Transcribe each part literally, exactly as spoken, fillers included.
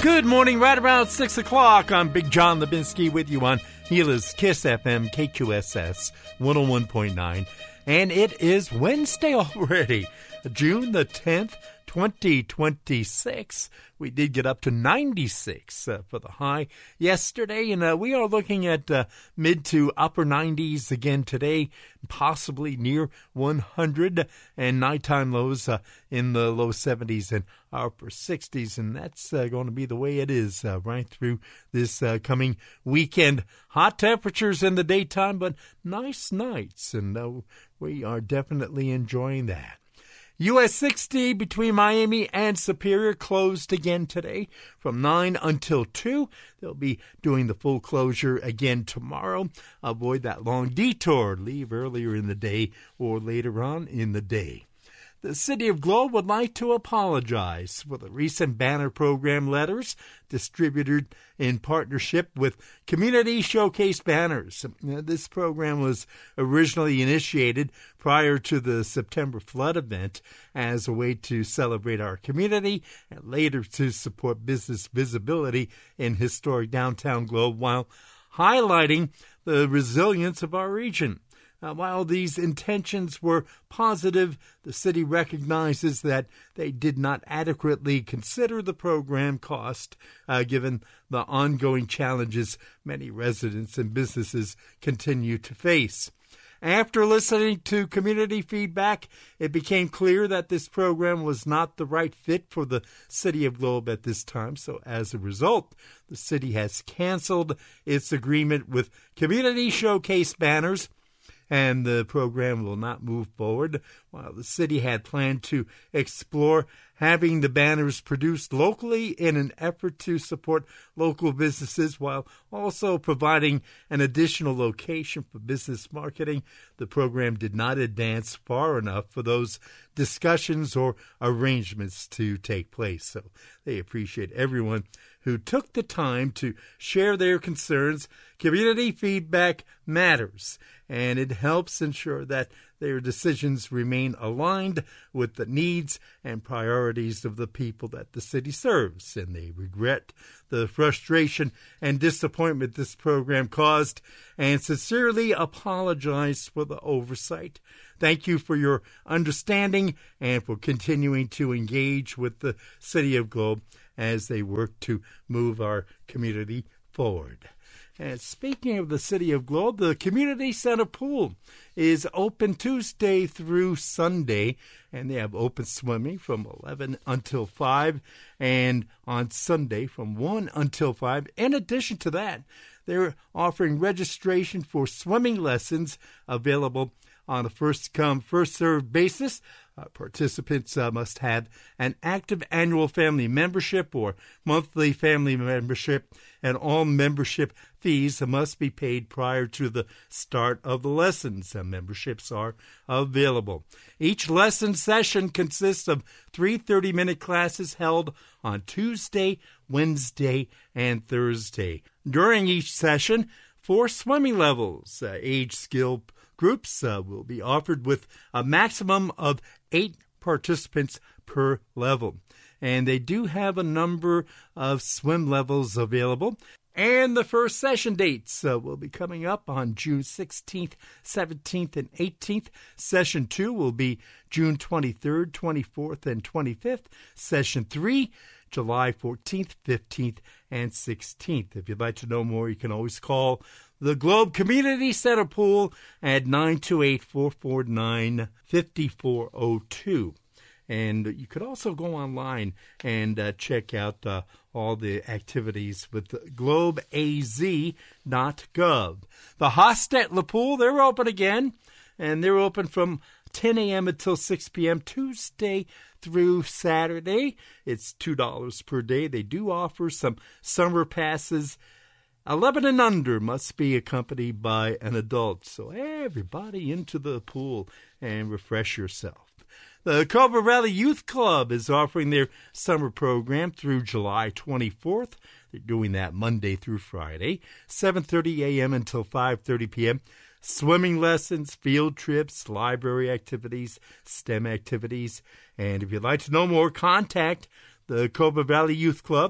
Good morning, right around six o'clock. I'm Big John Lebinsky with you on Gila's Kiss F M, K Q S S, one oh one point nine. And it is Wednesday already, June the tenth, twenty twenty-six. We did get up to ninety-six uh, for the high yesterday, and uh, we are looking at uh, mid to upper nineties again today, possibly near one hundred, and nighttime lows uh, in the low seventies and upper sixties, and that's uh, going to be the way it is uh, right through this uh, coming weekend. Hot temperatures in the daytime, but nice nights, and uh, we are definitely enjoying that. U S sixty between Miami and Superior closed again today from nine until two. They'll be doing the full closure again tomorrow. Avoid that long detour. Leave earlier in the day or later on in the day. The City of Globe would like to apologize for the recent banner program letters distributed in partnership with Community Showcase Banners. This program was originally initiated prior to the September flood event as a way to celebrate our community and later to support business visibility in historic downtown Globe while highlighting the resilience of our region. Uh, while these intentions were positive, the city recognizes that they did not adequately consider the program cost, uh, given the ongoing challenges many residents and businesses continue to face. After listening to community feedback, it became clear that this program was not the right fit for the City of Globe at this time. So as a result, the city has canceled its agreement with Community Showcase Banners, and the program will not move forward, while the city had planned to explore having the banners produced locally in an effort to support local businesses while also providing an additional location for business marketing. The program did not advance far enough for those discussions or arrangements to take place. So they appreciate everyone who took the time to share their concerns. Community feedback matters, and it helps ensure that their decisions remain aligned with the needs and priorities of the people that the city serves. And they regret the frustration and disappointment this program caused and sincerely apologize for the oversight. Thank you for your understanding and for continuing to engage with the City of Globe as they work to move our community forward. And speaking of the City of Globe, the Community Center Pool is open Tuesday through Sunday, and they have open swimming from eleven until five, and on Sunday from one until five. In addition to that, they're offering registration for swimming lessons available on a first-come, first-served basis. Uh, participants uh, must have an active annual family membership or monthly family membership, and all membership fees must be paid prior to the start of the lessons. Uh, memberships are available. Each lesson session consists of three thirty-minute classes held on Tuesday, Wednesday, and Thursday. During each session, four swimming levels, uh, age, skill, groups uh, will be offered with a maximum of eight participants per level. And they do have a number of swim levels available. And the first session dates uh, will be coming up on June sixteenth, seventeenth, and eighteenth. Session two will be June twenty-third, twenty-fourth, and twenty-fifth. Session three, July fourteenth, fifteenth, and sixteenth. If you'd like to know more, you can always call the Globe Community Center Pool at nine two eight, four four nine, five four zero two. And you could also go online and uh, check out uh, all the activities with globe a z dot gov. The Hostetler Pool, they're open again, and they're open from ten a.m. until six p.m. Tuesday through Saturday. It's two dollars per day. They do offer some summer passes. eleven and under must be accompanied by an adult. So everybody into the pool and refresh yourself. The Cobra Valley Youth Club is offering their summer program through July twenty-fourth. They're doing that Monday through Friday, seven thirty a.m. until five thirty p.m. Swimming lessons, field trips, library activities, STEM activities. And if you'd like to know more, contact the Cobra Valley Youth Club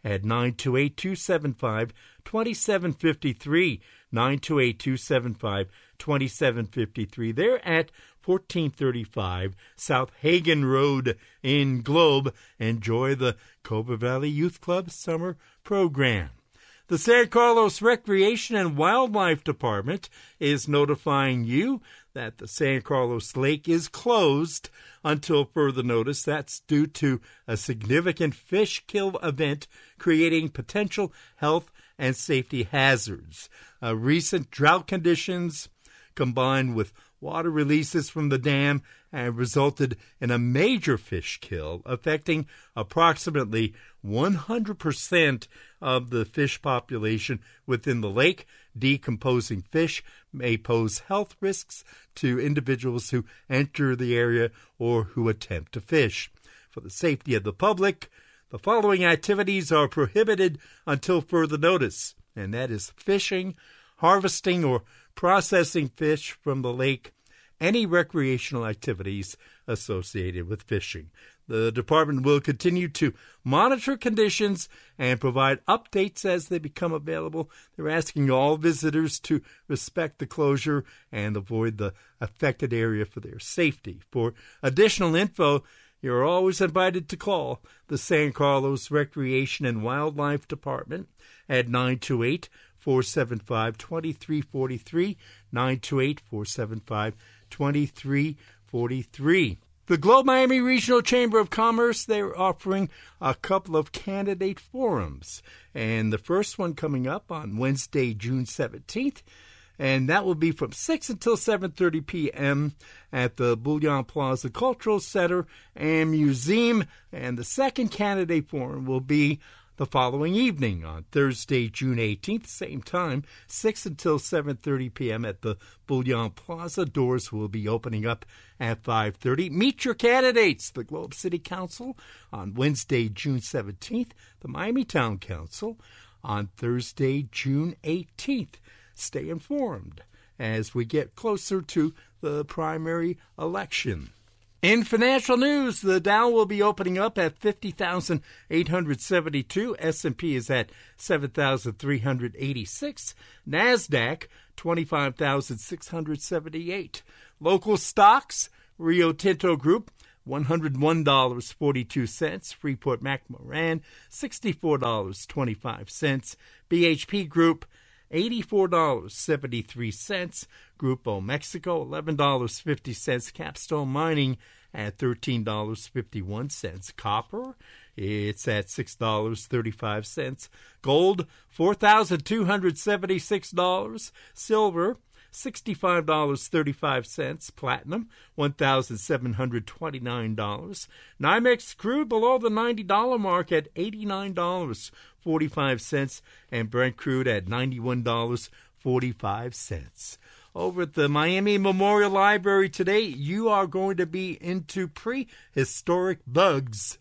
at nine two eight, two seven five, two seven five three, nine two eight, two seven five, two seven five three. They're at fourteen thirty-five South Hagen Road in Globe. Enjoy the Cobra Valley Youth Club summer program. The San Carlos Recreation and Wildlife Department is notifying you that the San Carlos Lake is closed until further notice. That's due to a significant fish kill event creating potential health and safety hazards. Uh, recent drought conditions combined with water releases from the dam have resulted in a major fish kill affecting approximately one hundred percent of the fish population within the lake. Decomposing fish may pose health risks to individuals who enter the area or who attempt to fish. For the safety of the public, the following activities are prohibited until further notice, and that is fishing, harvesting or processing fish from the lake, any recreational activities associated with fishing. The department will continue to monitor conditions and provide updates as they become available. They're asking all visitors to respect the closure and avoid the affected area for their safety. For additional info, you're always invited to call the San Carlos Recreation and Wildlife Department at nine two eight, four seven five, two three four three, nine two eight, four seven five, two three four three. The Globe Miami Regional Chamber of Commerce, they're offering a couple of candidate forums. And the first one coming up on Wednesday, June seventeenth. And that will be from six until seven thirty p.m. at the Bullion Plaza Cultural Center and Museum. And the second candidate forum will be the following evening on Thursday, June eighteenth, same time, six until seven thirty p.m. at the Bullion Plaza. Doors will be opening up at five thirty. Meet your candidates. The Globe City Council on Wednesday, June seventeenth. The Miami Town Council on Thursday, June eighteenth. Stay informed as we get closer to the primary election. In financial news, the Dow will be opening up at fifty thousand eight hundred seventy-two. S and P is at seven thousand three hundred eighty-six. NASDAQ, twenty-five thousand six hundred seventy-eight. Local stocks, Rio Tinto Group, one hundred one dollars and forty-two cents. Freeport McMoran, sixty-four dollars and twenty-five cents. B H P Group, eighty-four dollars and seventy-three cents. Grupo Mexico, eleven dollars and fifty cents. Capstone Mining at thirteen dollars and fifty-one cents. Copper, it's at six dollars and thirty-five cents. Gold, four thousand two hundred seventy-six dollars. Silver, sixty-five dollars and thirty-five cents. Platinum, one thousand seven hundred twenty-nine dollars. NYMEX crude below the ninety dollars mark at eighty-nine dollars and forty-five cents. And Brent crude at ninety-one dollars and forty-five cents. Over at the Miami Memorial Library today, you are going to be into prehistoric bugs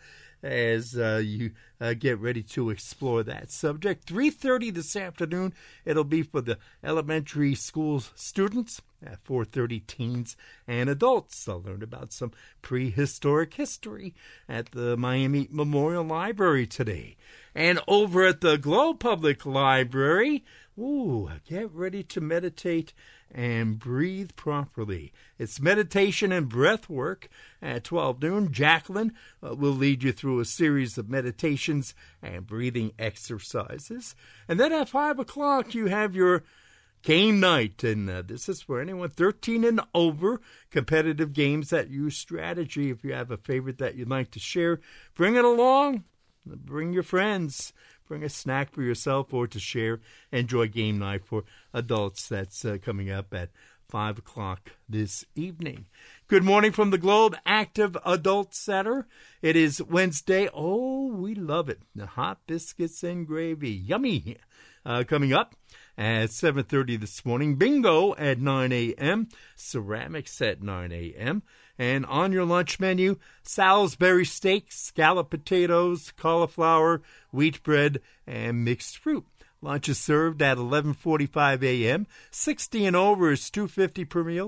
as uh, you uh, get ready to explore that subject. three thirty this afternoon, it'll be for the elementary school students. At four thirty, teens and adults. They'll learn about some prehistoric history at the Miami Memorial Library today. And over at the Globe Public Library, ooh, get ready to meditate and breathe properly. It's meditation and breath work at twelve noon. Jacqueline uh, will lead you through a series of meditations and breathing exercises. And then at five o'clock, you have your game night, and uh, this is for anyone thirteen and over. Competitive games that use strategy. If you have a favorite that you'd like to share, bring it along. Bring your friends. Bring a snack for yourself or to share. Enjoy game night for adults. That's uh, coming up at five o'clock this evening. Good morning from the Globe Active Adult Center. It is Wednesday. Oh, we love it. The hot biscuits and gravy. Yummy. Uh, coming up at seven thirty this morning. Bingo at nine a.m. Ceramics at nine a.m. And on your lunch menu, Salisbury steak, scalloped potatoes, cauliflower, wheat bread, and mixed fruit. Lunch is served at eleven forty-five a.m. sixty and over is two dollars and fifty cents per meal.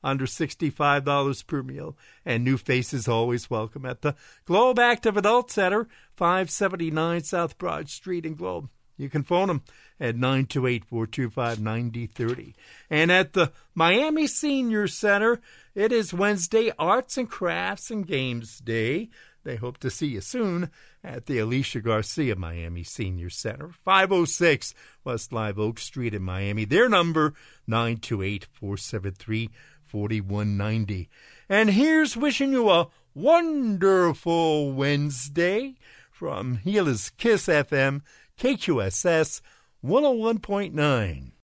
under sixty-five dollars per meal. And new faces always welcome at the Globe Active Adult Center, five seventy-nine South Broad Street in Globe. You can phone them at nine two eight, four two five, nine zero three zero. And at the Miami Senior Center, it is Wednesday Arts and Crafts and Games Day. They hope to see you soon at the Alicia Garcia Miami Senior Center, five oh six West Live Oak Street in Miami. Their number, nine two eight, four seven three, four one nine zero. And here's wishing you a wonderful Wednesday from Gila's Kiss F M, K Q S S one oh one point nine.